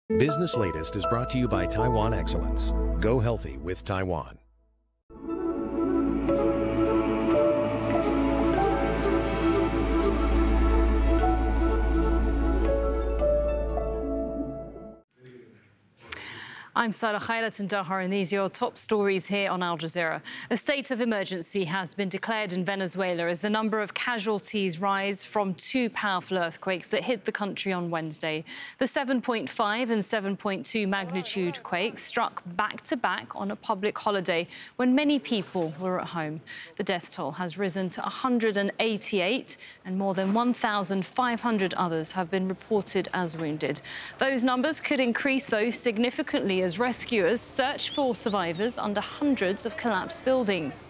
Business Latest is brought to you by Taiwan Excellence. Go healthy with Taiwan. I'm Sarah Khailat in Doha, and these are your top stories here on Al Jazeera. A state of emergency has been declared in Venezuela as the number of casualties rise from two powerful earthquakes that hit the country on Wednesday. The 7.5 and 7.2 magnitude quakes struck back-to-back on a public holiday when many people were at home. The death toll has risen to 188, and more than 1,500 others have been reported as wounded. Those numbers could increase, though, significantly as rescuers search for survivors under hundreds of collapsed buildings.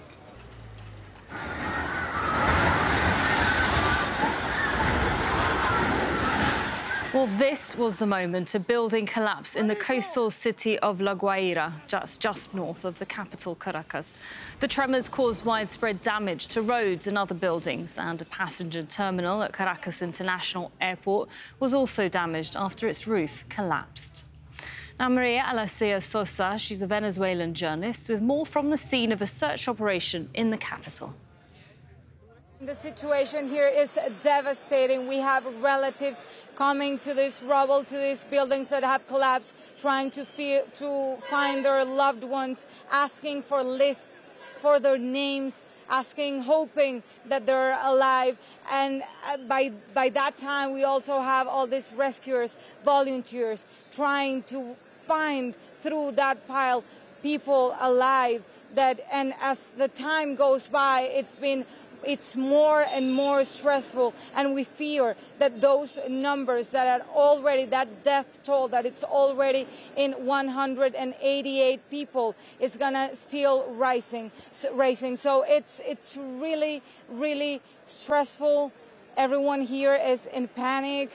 Well, this was the moment a building collapsed in the coastal city of La Guaira, just north of the capital, Caracas. The tremors caused widespread damage to roads and other buildings, and a passenger terminal at Caracas International Airport was also damaged after its roof collapsed. Now, Maria Alessia Sosa, she's a Venezuelan journalist with more from the scene of a search operation in the capital. The situation here is devastating. We have relatives coming to this rubble, to these buildings that have collapsed, trying to find their loved ones, asking for lists, for their names, hoping that they're alive. And by that time, we also have all these rescuers, volunteers, trying to find through that pile people alive. And as the time goes by, it's more and more stressful, and we fear that those numbers that are already, that death toll, that it's already in 188 people, it's gonna still rising. So it's really, really stressful. Everyone here is in panic.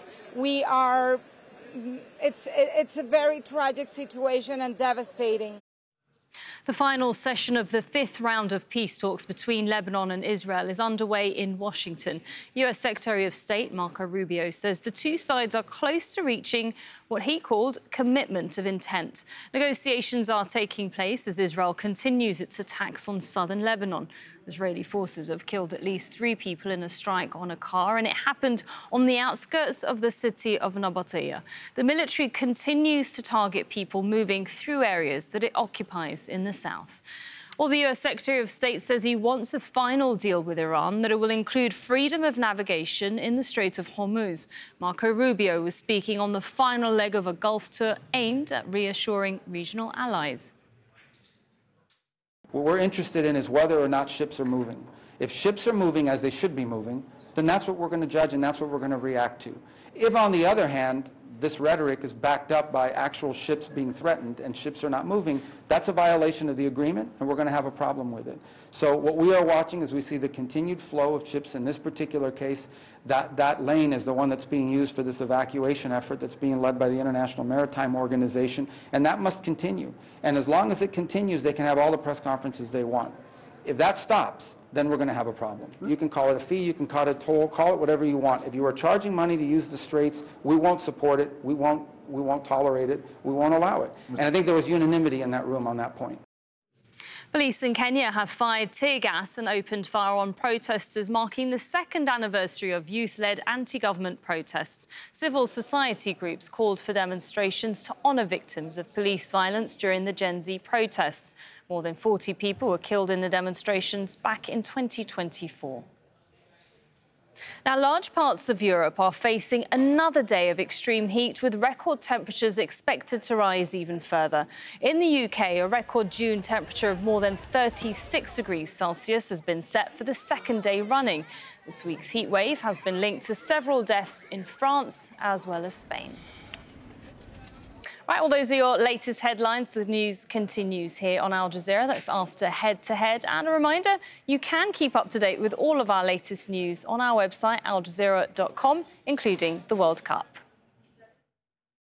It's a very tragic situation and devastating. The final session of the fifth round of peace talks between Lebanon and Israel is underway in Washington. U.S. Secretary of State Marco Rubio says the two sides are close to reaching what he called commitment of intent. Negotiations are taking place as Israel continues its attacks on southern Lebanon. Israeli forces have killed at least 3 people in a strike on a car, and it happened on the outskirts of the city of Nabatea. The military continues to target people moving through areas that it occupies in the south. Well, the U.S. Secretary of State says he wants a final deal with Iran that it will include freedom of navigation in the Strait of Hormuz. Marco Rubio was speaking on the final leg of a Gulf tour aimed at reassuring regional allies. What we're interested in is whether or not ships are moving. If ships are moving as they should be moving, then that's what we're going to judge and that's what we're going to react to. If, on the other hand, this rhetoric is backed up by actual ships being threatened and ships are not moving, that's a violation of the agreement, and we're going to have a problem with it. So what we are watching is we see the continued flow of ships. In this particular case, that lane is the one that's being used for this evacuation effort that's being led by the International Maritime Organization, and that must continue. And as long as it continues, they can have all the press conferences they want. If that stops, then we're going to have a problem. You can call it a fee, you can call it a toll, call it whatever you want. If you are charging money to use the straits, we won't support it, we won't tolerate it, we won't allow it. And I think there was unanimity in that room on that point. Police in Kenya have fired tear gas and opened fire on protesters, marking the 2nd anniversary of youth-led anti-government protests. Civil society groups called for demonstrations to honour victims of police violence during the Gen Z protests. More than 40 people were killed in the demonstrations back in 2024. Now, large parts of Europe are facing another day of extreme heat, with record temperatures expected to rise even further. In the UK, a record June temperature of more than 36 degrees Celsius has been set for the 2nd day running. This week's heat wave has been linked to several deaths in France as well as Spain. Right, well, those are your latest headlines. The news continues here on Al Jazeera. That's after Head to Head. And a reminder, you can keep up to date with all of our latest news on our website, aljazeera.com, including the World Cup.